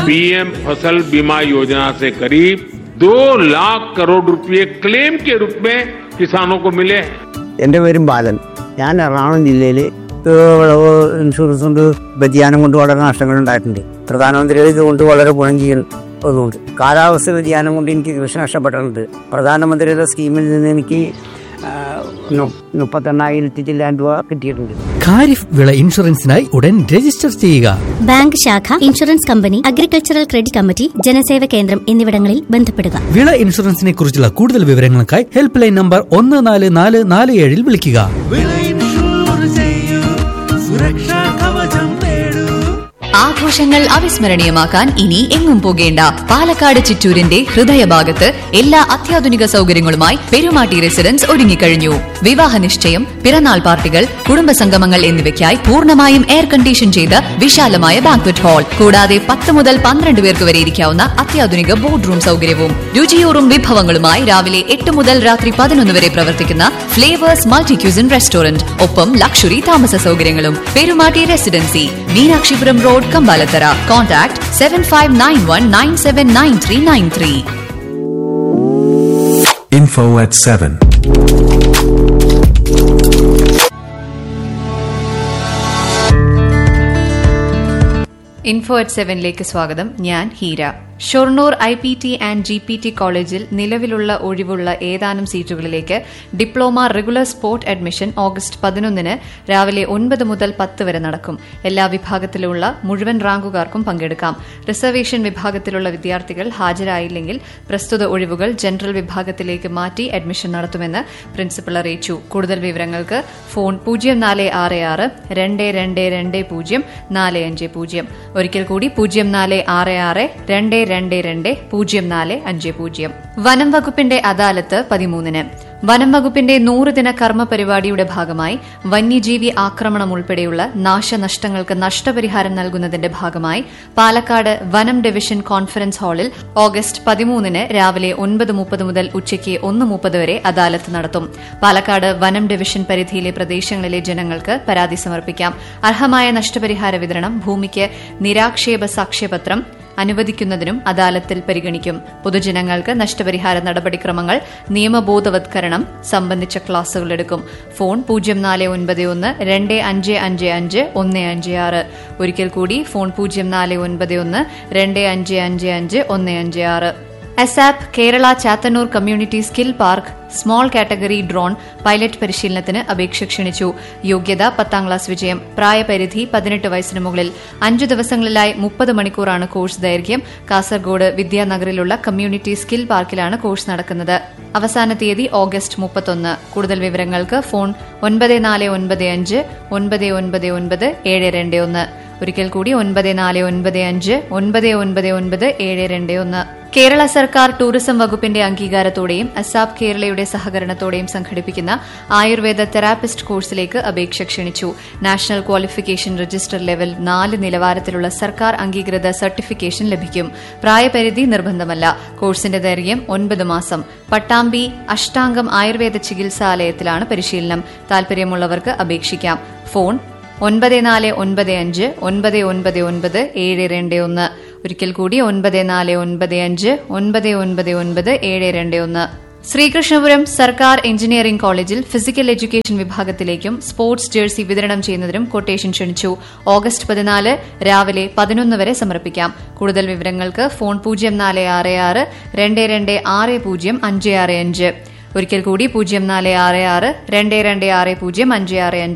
PM फसल बीमा योजना से करीब 2 लाख करोड़ रुपए क्लेम के रूप में किसानों को मिले हैं. എന്റെ പേരും ബാലൻ. ഞാൻ എറണാകുളം ജില്ലയിൽ വിളവ് ഇൻഷുറൻസ് കൊണ്ട് വ്യതിയാനം കൊണ്ട് വളരെ നഷ്ടങ്ങൾ ഉണ്ടായിട്ടുണ്ട്. പ്രധാനമന്ത്രിയുടെ ഇതുകൊണ്ട് വളരെ ഗുണം ചെയ്യുന്നതുകൊണ്ട് കാലാവസ്ഥ വ്യതിയാനം കൊണ്ട് എനിക്ക് കൃഷി നഷ്ടപ്പെട്ടിട്ടുണ്ട്. പ്രധാനമന്ത്രിയുടെ സ്കീമിൽ നിന്ന് എനിക്ക് 38,000 ചില്ലാൻ രൂപ കിട്ടിയിട്ടുണ്ട്. ഖാരിഫ് വിള ഇൻഷുറൻസിനായി ഉടൻ രജിസ്റ്റർ ചെയ്യുക. ബാങ്ക് ശാഖ, insurance company, agricultural credit committee, ജനസേവ കേന്ദ്രം എന്നിവിടങ്ങളിൽ ബന്ധപ്പെടുക. വിള ഇൻഷുറൻസിനെ കുറിച്ചുള്ള കൂടുതൽ വിവരങ്ങൾക്കായി ഹെൽപ്പ് ലൈൻ നമ്പർ 14447 വിളിക്കുക. ആഘോഷങ്ങൾ അവിസ്മരണീയമാക്കാൻ ഇനി എങ്ങും പോകേണ്ട. പാലക്കാട് ചിറ്റൂരിന്റെ ഹൃദയഭാഗത്ത് എല്ലാ അത്യാധുനിക സൗകര്യങ്ങളുമായി പെരുമാട്ടി റെസിഡൻസ് ഒരുങ്ങിക്കഴിഞ്ഞു. വിവാഹ നിശ്ചയം, പിറന്നാൾ പാർട്ടികൾ, കുടുംബസംഗമങ്ങൾ എന്നിവയ്ക്കായി പൂർണ്ണമായും എയർ കണ്ടീഷൻ ചെയ്ത വിശാലമായ ബാങ്ക്വറ്റ് ഹാൾ, കൂടാതെ 10 മുതൽ 12 പേർക്ക് വരെ ഇരിക്കാവുന്ന അത്യാധുനിക ബോർഡ് റൂം സൗകര്യവും രുചിയൂറും വിഭവങ്ങളുമായി രാവിലെ 8 മുതൽ രാത്രി 11 വരെ പ്രവർത്തിക്കുന്ന ഫ്ലേവേഴ്സ് മൾട്ടി ക്യൂസിൻ റെസ്റ്റോറന്റ്, ഒപ്പം ലക്ഷറി താമസ സൗകര്യങ്ങളും. Perumatty residency, Meenakshipuram road, Kambalathara. Contact 7591979393. Info@7. Info@7 സ്വാഗതം. ഞാൻ Heera. Shoranur IPT and GPT കോളേജിൽ നിലവിലുള്ള ഒഴിവുള്ള ഏതാനും സീറ്റുകളിലേക്ക് diploma regular sport admission August 11 രാവിലെ 9 മുതൽ 10 വരെ നടക്കും. എല്ലാ വിഭാഗത്തിലുള്ള മുഴുവൻ റാങ്കുകാർക്കും പങ്കെടുക്കാം. റിസർവേഷൻ വിഭാഗത്തിലുള്ള വിദ്യാർത്ഥികൾ ഹാജരായില്ലെങ്കിൽ പ്രസ്തുത ഒഴിവുകൾ ജനറൽ വിഭാഗത്തിലേക്ക് മാറ്റി അഡ്മിഷൻ നടത്തുമെന്ന് പ്രിൻസിപ്പൽ അറിയിച്ചു. കൂടുതൽ വിവരങ്ങൾക്ക് ഫോൺ 0466 2220 450. ഒരിക്കൽ കൂടി 0466 2220 വനം വകുപ്പിന്റെ അദാലത്ത് 13. വനം വകുപ്പിന്റെ 100 ദിന കർമ്മ പരിപാടിയുടെ ഭാഗമായി വന്യജീവി ആക്രമണം ഉൾപ്പെടെയുള്ള നാശനഷ്ടങ്ങൾക്ക് നഷ്ടപരിഹാരം നൽകുന്നതിന്റെ ഭാഗമായി പാലക്കാട് വനം ഡിവിഷൻ കോൺഫറൻസ് ഹാളിൽ ഓഗസ്റ്റ് 13 രാവിലെ 9:30 മുതൽ ഉച്ചയ്ക്ക് 1:30 വരെ അദാലത്ത് നടത്തും. പാലക്കാട് വനം ഡിവിഷൻ പരിധിയിലെ പ്രദേശങ്ങളിലെ ജനങ്ങൾക്ക് പരാതി സമർപ്പിക്കാം. അർഹമായ നഷ്ടപരിഹാര വിതരണം, ഭൂമിക്ക് നിരാക്ഷേപ സാക്ഷ്യപത്രം അനുവദിക്കുന്നതിനും അദാലത്തിൽ പരിഗണിക്കും. പൊതുജനങ്ങൾക്ക് നഷ്ടപരിഹാര നടപടിക്രമങ്ങൾ, നിയമബോധവത്കരണം സംബന്ധിച്ച ക്ലാസുകൾ എടുക്കും. ഫോൺ 0491 2555 156. ഒരിക്കൽ കൂടി phone 0491 2555 156. ASAP Kerala Chathannoor community skill park small category drone pilot പരിശീലനത്തിന് അപേക്ഷ ക്ഷണിച്ചു. യോഗ്യത 10ാം ക്ലാസ് വിജയം. പ്രായപരിധി 18 വയസ്സിന് മുകളിൽ. 5 ദിവസങ്ങളിലായി 30 മണിക്കൂറാണ് കോഴ്സ് ദൈർഘ്യം. കാസർഗോഡ് വിദ്യാനഗറിലുള്ള കമ്മ്യൂണിറ്റി സ്കിൽ പാർക്കിലാണ് കോഴ്സ് നടക്കുന്നത്. അവസാന തീയതി ഓഗസ്റ്റ് 31. കൂടുതൽ വിവരങ്ങൾക്ക് ഫോൺ 9495 999 721. ഒരിക്കൽ കൂടി 9495 999 721. കേരള സർക്കാർ ടൂറിസം വകുപ്പിന്റെ അംഗീകാരത്തോടെയും അസാപ് കേരളയുടെ സഹകരണത്തോടെയും സംഘടിപ്പിക്കുന്ന ആയുർവേദ തെറാപ്പിസ്റ്റ് കോഴ്സിലേക്ക് അപേക്ഷ ക്ഷണിച്ചു. നാഷണൽ ക്വാളിഫിക്കേഷൻ രജിസ്റ്റർ ലെവൽ 4 നിലവാരത്തിലുള്ള സർക്കാർ അംഗീകൃത സർട്ടിഫിക്കേഷൻ ലഭിക്കും. പ്രായപരിധി നിർബന്ധമല്ല. കോഴ്സിന്റെ ദൈർഘ്യം 9 മാസം. പട്ടാമ്പി അഷ്ടാംഗം ആയുർവേദ ചികിത്സാലയത്തിലാണ് പരിശീലനം. താൽപര്യമുള്ളവർക്ക് അപേക്ഷിക്കാം. ഫോൺ 9495 999 721. ഒരിക്കൽ കൂടി 9495 999 721. ശ്രീകൃഷ്ണപുരം സർക്കാർ എഞ്ചിനീയറിംഗ് കോളേജിൽ ഫിസിക്കൽ എഡ്യൂക്കേഷൻ വിഭാഗത്തിലേക്കും സ്പോർട്സ് ജേഴ്സി വിതരണം ചെയ്യുന്നതിനും കൊട്ടേഷൻ ക്ഷണിച്ചു. ഓഗസ്റ്റ് 14 രാവിലെ 11 വരെ സമർപ്പിക്കാം. കൂടുതൽ വിവരങ്ങൾക്ക് ഫോൺ 0466 2260 565. ഒരിക്കൽ കൂടി 0466 2260 565.